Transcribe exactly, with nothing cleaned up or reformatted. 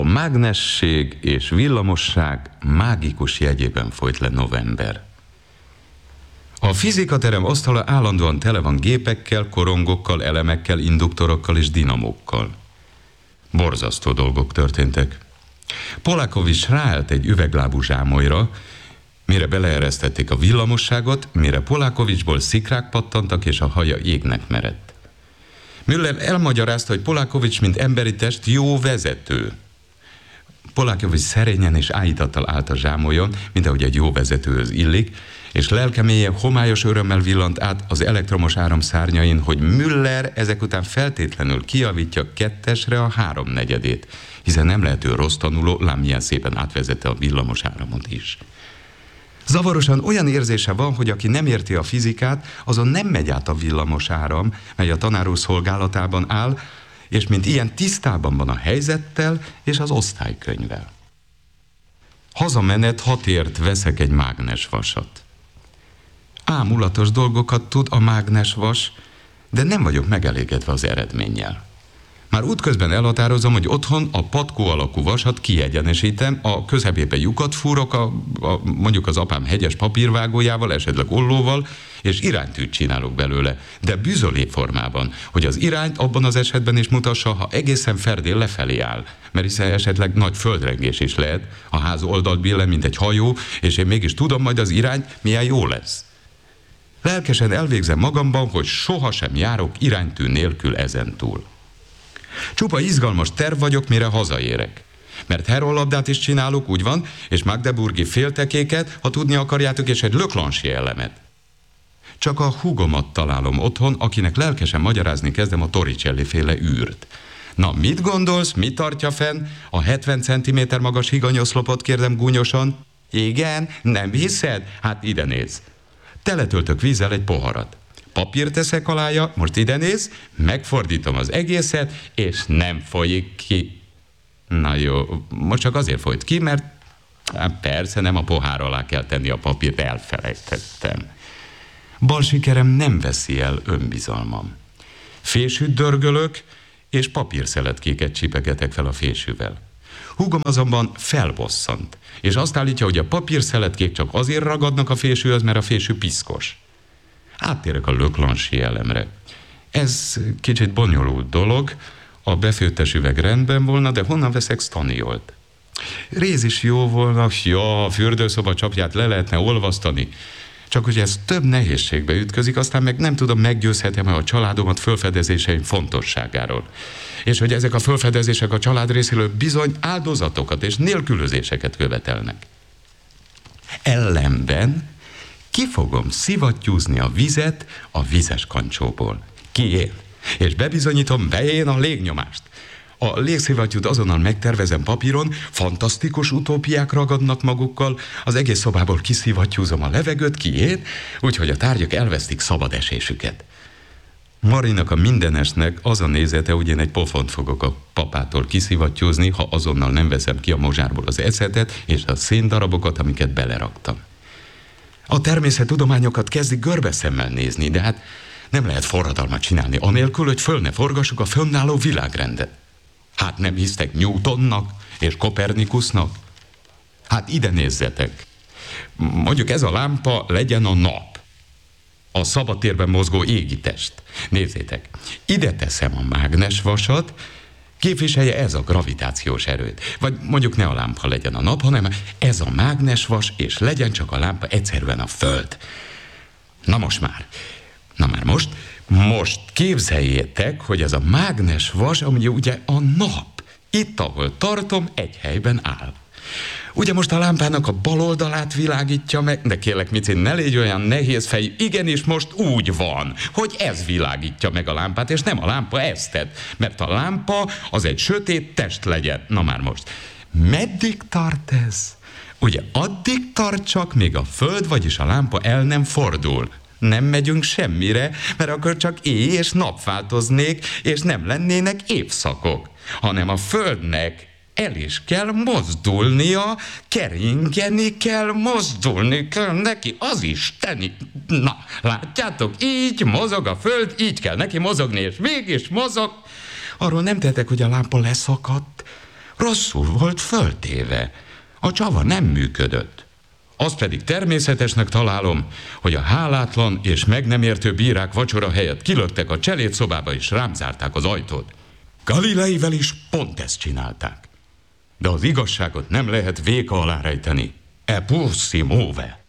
A mágnesség és villamosság mágikus jegyében folyt le november. A fizikaterem asztala állandóan tele van gépekkel, korongokkal, elemekkel, induktorokkal és dinamókkal. Borzasztó dolgok történtek. Polákovics ráállt egy üveglábú zsámolyra, mire beleeresztették a villamosságot, mire Polákovicsból szikrák pattantak, és a haja égnek merett. Müller elmagyarázta, hogy Polákovics, mint emberi test, jó vezető. Polákovics szerényen és áhítattal állt a zsámolyon, mint ahogy egy jó vezetőhöz illik, és lelkemélye homályos örömmel villant át az elektromos áram szárnyain, hogy Müller ezek után feltétlenül kijavítja kettesre a háromnegyedét, hiszen nem lehet ő rossz tanuló, lám milyen szépen átvezette a villamos áramot is. Zavarosan olyan érzése van, hogy aki nem érti a fizikát, azon nem megy át a villamos áram, mely a tanár úr szolgálatában áll, és mint ilyen tisztában van a helyzettel és az osztálykönyvvel. Hazamenet hatért veszek egy mágnesvasat. Ámulatos dolgokat tud a mágnesvas, de nem vagyok megelégedve az eredménnyel. Már útközben elhatározom, hogy otthon a patkó alakú vasat kiegyenesítem, a közepébe lyukat fúrok, a, a, mondjuk az apám hegyes papírvágójával, esetleg ollóval, és iránytűt csinálok belőle, de büzölé formában, hogy az irányt abban az esetben is mutassa, ha egészen ferdén lefelé áll, mert hiszen esetleg nagy földrengés is lehet, a ház oldalt billen, mint egy hajó, és én mégis tudom majd az irányt, milyen jó lesz. Lelkesen elvégzem magamban, hogy sohasem járok iránytű nélkül ezentúl. Csupa izgalmas terv vagyok, mire hazaérek. Mert herollabdát is csinálok, úgy van, és magdeburgi féltekéket, ha tudni akarjátok, és egy Leclanche elemet. Csak a húgomat találom otthon, akinek lelkesen magyarázni kezdem a Torricelli féle űrt. Na, mit gondolsz, mi tartja fenn? A hetven centiméter magas higanyoszlopot, kérdem gúnyosan. Igen, nem hiszed? Hát ide nézz. Teletöltök vízzel egy poharat. Papírt teszek alája, most ide néz, megfordítom az egészet, és nem folyik ki. Na jó, most csak azért folyt ki, mert hát persze nem a pohár alá kell tenni a papírt, elfelejtettem. Bal sikerem nem veszi el önbizalmam. Fésűt dörgölök, és papírszeletkéket csipegetek fel a fésűvel. Húgom azonban felbosszant, és azt állítja, hogy a papírszeletkék csak azért ragadnak a fésűhöz, mert a fésű piszkos. Áttérek a Leclanche elemre. Ez kicsit bonyolult dolog, a befőttes üveg rendben volna, de honnan veszek staniolt? Réz is jó volna, ja, a fürdőszoba csapját le lehetne olvasztani. Csak hogy ez több nehézségbe ütközik, aztán meg nem tudom, meggyőzhetem-e a családomat fölfedezéseim fontosságáról. És hogy ezek a fölfedezések a család részéről bizony áldozatokat és nélkülözéseket követelnek. Ellenben ki fogom szivattyúzni a vizet a vizes kancsóból. Ki én? És bebizonyítom, be én a légnyomást. A légszivattyút azonnal megtervezem papíron, fantasztikus utópiák ragadnak magukkal, az egész szobából kiszivattyúzom a levegőt, ki én, úgyhogy a tárgyak elvesztik szabad esésüket. Marinak, a mindenesnek az a nézete, hogy én egy pofont fogok a papától kiszivattyúzni, ha azonnal nem veszem ki a mozsárból az eszetet és a széndarabokat, amiket beleraktam. A természettudományokat kezdik görbeszemmel nézni, de hát nem lehet forradalmat csinálni anélkül, hogy föl ne forgassuk a fönnálló világrendet. Hát nem hisztek Newtonnak és Kopernikusnak? Hát ide nézzetek. Mondjuk ez a lámpa legyen a nap. A szabadtérben mozgó égitest. Nézzétek, ide teszem a mágnesvasat, képviselje ez a gravitációs erőt. Vagy mondjuk ne a lámpa legyen a nap, hanem ez a mágnesvas, és legyen csak a lámpa egyszerűen a föld. Na most már. Na már most. Most képzeljétek, hogy ez a mágnesvas, ami ugye a nap. Itt, ahol tartom, egy helyben áll. Ugye most a lámpának a bal oldalát világítja meg, de kérlek, Mici, ne légy olyan nehéz fejű, igenis most úgy van, hogy ez világítja meg a lámpát, és nem a lámpa eztet, mert a lámpa az egy sötét test legyen. Na már most, meddig tart ez? Ugye addig tart csak, még a föld, vagyis a lámpa el nem fordul. Nem megyünk semmire, mert akkor csak éj és nap változnék, és nem lennének évszakok, hanem a földnek el is kell mozdulnia, keringeni kell, mozdulni kell neki, az isteni. Na, látjátok, így mozog a föld, így kell neki mozogni, és mégis mozog. Arról nem tehetek, hogy a lámpa leszakadt, Rosszul volt föltéve. A csava nem működött. Azt pedig természetesnek találom, hogy a hálátlan és meg nem értő bírák vacsora helyett kilöktek a cselédszobába és rám zárták az ajtót. Galileivel is pont ezt csinálták. De az igazságot nem lehet véka alá rejteni. E pur si muove.